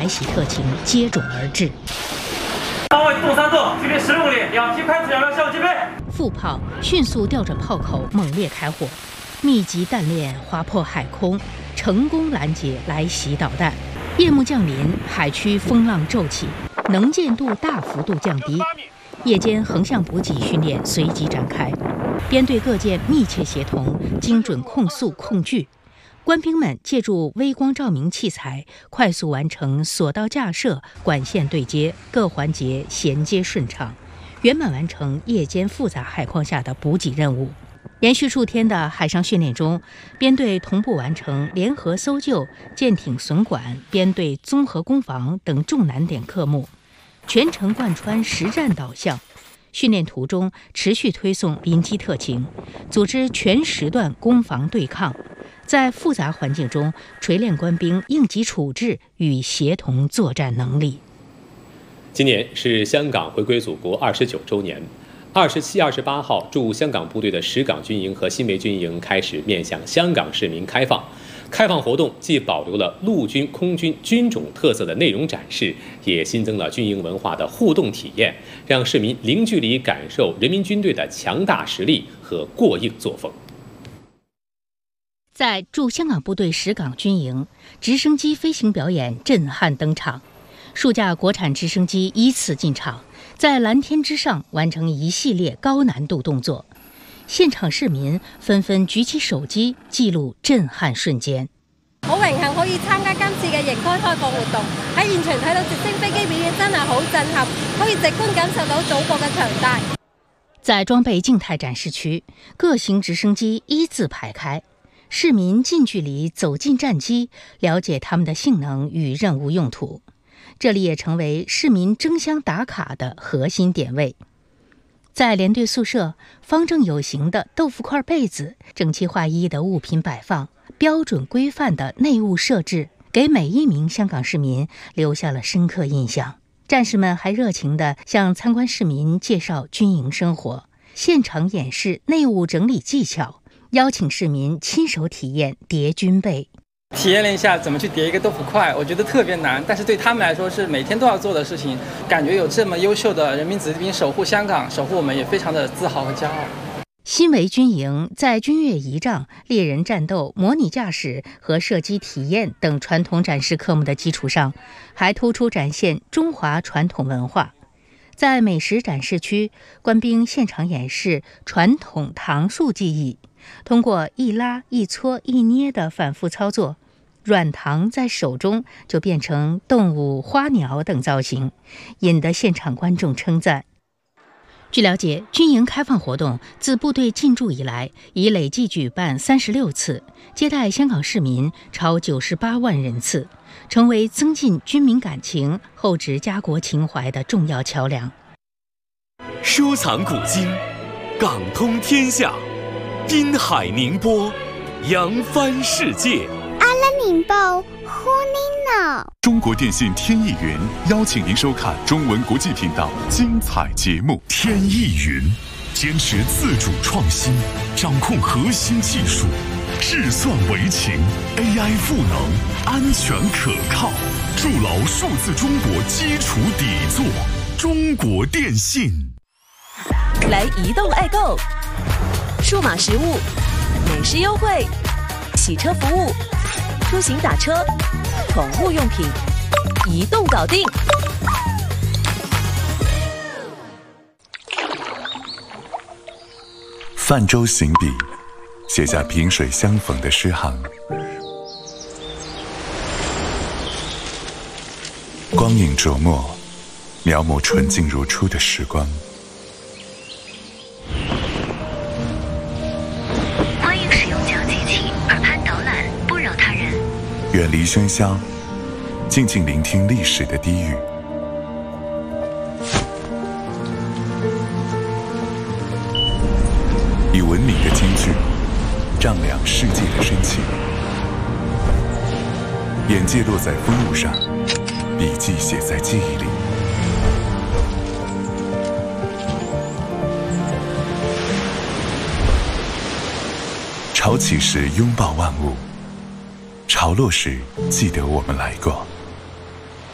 来袭特情接踵而至。 方位东3座，距离10公里，2批快速掩护相互击飞。 副炮迅速调转炮口，猛烈开火，密集弹链划破海空，成功拦截来袭导弹。夜幕降临，海区风浪骤起，能见度大幅度降低。夜间横向补给训练随即展开，编队各舰密切协同，精准控速控距。官兵们借助微光照明器材，快速完成索道架设、管线对接，各环节衔接顺畅，圆满完成夜间复杂海况下的补给任务。连续数天的海上训练中，编队同步完成联合搜救、舰艇损管、编队综合攻防等重难点科目，全程贯穿实战导向。训练途中持续推送临机特情，组织全时段攻防对抗，在复杂环境中锤炼官兵应急处置与协同作战能力。 今年是香港回归祖国29周年。27、28号，驻香港部队的石港军营和新围军营开始面向香港市民开放。开放活动既保留了陆军、空军军种特色的内容展示，也新增了军营文化的互动体验，让市民零距离感受人民军队的强大实力和过硬作风。 在驻香港部队石港军营，直升机飞行表演震撼登场，数架国产直升机依次进场，在蓝天之上完成一系列高难度动作。现場市民纷纷舉起手機記錄震撼瞬間。 好榮幸可以參加今次嘅營區開放活動，喺現場睇到直升飛機表演真係好震撼，可以直觀感受到祖國嘅強大。 在裝備靜態展示區，各型直升機依次排開，市民近距離走進戰機，了解它們的性能與任務用途。這裡也成為市民爭相打卡的核心點位。在連隊宿舍，方正有形的豆腐塊被子，整齊劃一的物品擺放，標準規範的內務設置，給每一名香港市民留下了深刻印象。戰士們還熱情地向參觀市民介紹軍營生活，現場演示內務整理技巧，邀請市民親手體驗疊軍被。 體驗了一下怎麼去疊一個豆腐塊，我覺得特別難，但是對他們來說是每天都要做的事情。感覺有這麼優秀的人民子弟兵守護香港，守護我們，也非常的自豪和驕傲。 新圍軍營在軍樂儀仗、獵人戰鬥、模擬駕駛和射擊體驗等傳統展示科目的基礎上，還突出展現中華傳統文化。在美食展示區，官兵現場演示傳統糖塑技藝，通過一拉、一搓、一捏的反覆操作，軟糖在手中就變成動物、花鳥等造型，引得現場觀眾稱讚。據了解，軍營開放活動自部隊進駐以來，已累計舉辦36次，接待香港市民超98萬人次，成為增進軍民感情、厚植家國情懷的重要橋樑。 收藏古今，港通天下，濱海寧波，揚帆世界。 阿拉寧報，呼您呢？ 中国电信天翼云邀请您收看中文国际频道精彩节目。天翼云坚持自主创新，掌控核心技术，智算为情 ，AI 赋能，安全可靠，筑牢数字中国基础底座。中国电信。 来移动爱购，数码实物、美食优惠、洗车服务、出行打车、宠物用品，移动搞定。 泛舟行笔，写下萍水相逢的诗行。光影琢磨，描摹纯净如初的时光。 欢迎使用讲机器，耳畔导览，不扰他人。 远离喧嚣，静静聆听历史的低语。以文明的间距，丈量世界的深情。眼界落在风物上，笔记写在记忆里。潮起时拥抱万物，潮落时记得我们来过。